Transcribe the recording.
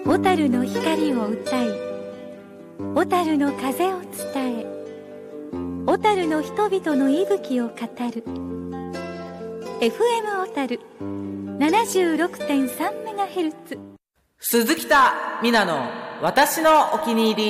小樽の光を歌い、小樽の風を伝え、小樽の人々の息吹を語る FM 小樽 76.3MHz。 鈴木田美奈の私のお気に入り。